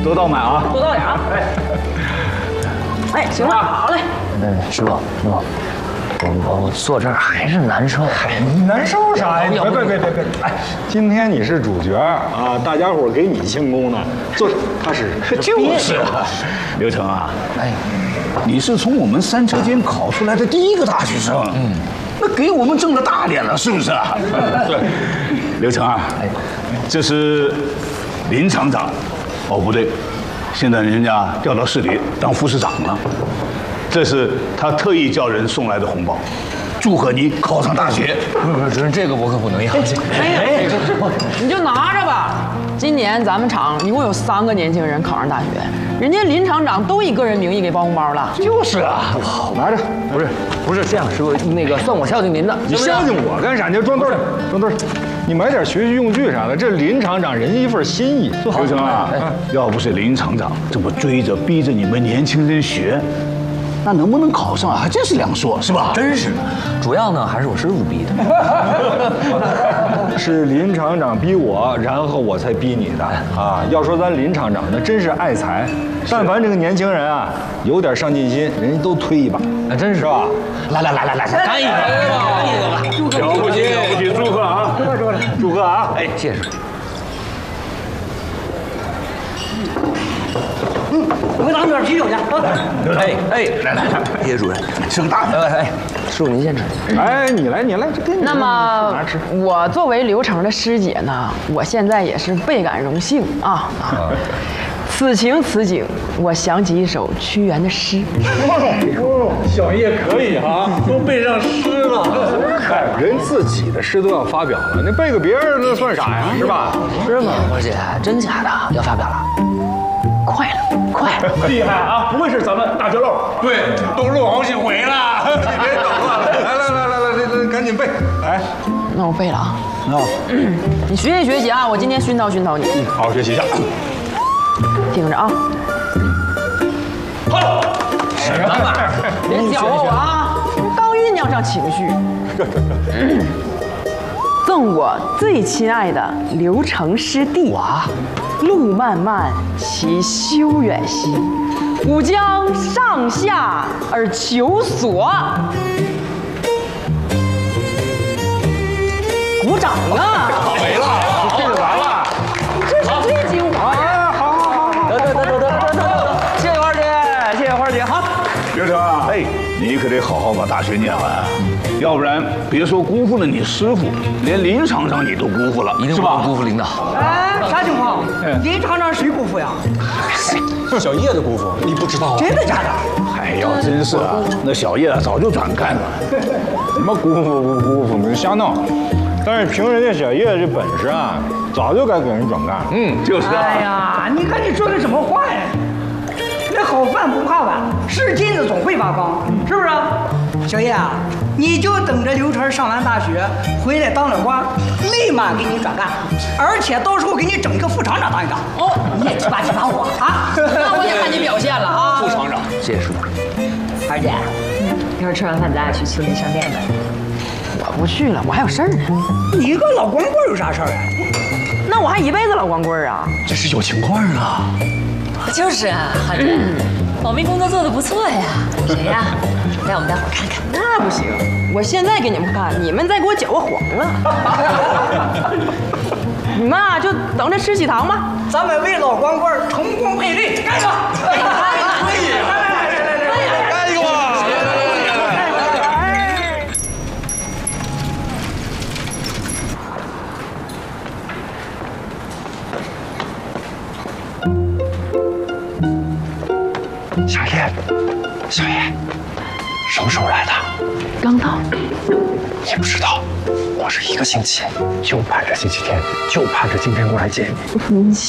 多倒满啊！ 多倒点啊！哎，行了，好嘞。 师傅，我坐这儿还是难受。 你难受啥呀？别！哎，今天你是主角啊，大家伙给你庆功呢。坐，踏实。 就是啊，刘成啊，哎，你是从我们三车间考出来的第一个大学生，那给我们挣了大脸了，是不是啊？对，刘成啊，这是林厂长。哦，不对，现在人家调到市里当副市长了。这是他特意叫人送来的红包，祝贺你考上大学。 不，主任，这个我可不能要。 哎，你就拿着吧。今年咱们厂一共有3个年轻人考上大学，人家林厂长都以个人名义给包红包了。 就是啊， 好，拿着。 不是这样，师傅，那个算我孝敬您的。 你孝敬我干啥？你就装墩儿，装墩儿。你买点学习用具啥的，这林厂长人家一份心意。 刘成啊，要不是林厂长这么追着逼着你们年轻人学，那能不能考上啊，还真是两说，是吧？ 真是的，主要呢还是我师傅逼的。 是林厂长逼我，然后我才逼你的啊！要说咱林厂长那真是爱才，但凡这个年轻人啊有点上进心，人家都推一把，真是吧？ 来，干一个吧！ 了不起，祝贺啊！ 祝贺啊！ 哎，谢谢师傅。 我给咱们点啤酒去。 哎，来，谢谢主任， 吃个大的。 师傅您先吃。 哎，你来，这给你。 那么我作为刘成的师姐呢，我现在也是倍感荣幸啊。此情此景，我想起一首屈原的诗。 小叶可以啊，都背上诗了。 嗨，人自己的诗都要发表了，那背个别人那算啥呀？是吧？ 是吗？花姐，真假的要发表了？ 快了！ 厉害啊！不会是咱们大学漏？对，都漏好几回了。你别等了， 来，赶紧背。哎， 那我背了啊。你学习啊！我今天熏陶你。 好好学习一下。 听着啊。 好， 什么玩意儿？ 别搅和我啊！刚酝酿上情绪。赠我最亲爱的刘成师弟。哇！路漫漫其修远兮，吾将上下而求索。鼓掌啊！ 没了，这就完了。 这是最精华呀！ 好。 得，谢谢花姐，好。 刘成啊，你可得好好把大学念完，要不然别说辜负了你师傅，连林厂长你都辜负了， 一定不能辜负领导。 哎，啥情况？林厂长谁辜负呀？ 小叶的姑父，你不知道啊？ 真的假的？ 哎呀，真是啊，那小叶早就转干了。 什么辜负，你瞎闹。但是凭人家小叶这本事啊，早就该给人转干了。 就是啊。 哎呀，你看你说的什么话呀？那好饭不怕晚，是金子总会发光，是不是？小叶啊，你就等着刘成上完大学回来当了官，立马给你转干，而且到时候给你整个副厂长当一当。哦，你也提拔我啊！ 那我得看你表现了啊！ 副厂长， 谢谢师傅。 花姐，一会儿吃完饭咱俩去青林商店呗。 我不去了，我还有事儿呢。 你个老光棍有啥事儿啊？ 那我还一辈子老光棍啊！ 这是有情况啊。 就是啊，花姐，保密工作做得不错呀。谁呀？让我们大伙看看。 那不行，我现在给你们看，你们再给我搅和黄了。你们啊，就等着吃喜糖吧。 咱们为老光棍成功配对，干一个！可以！ 干一个吧！ 小叶，什么时候来的？ 刚到。 你不知道，我是1个星期就盼着星期天，就盼着今天过来见你。 您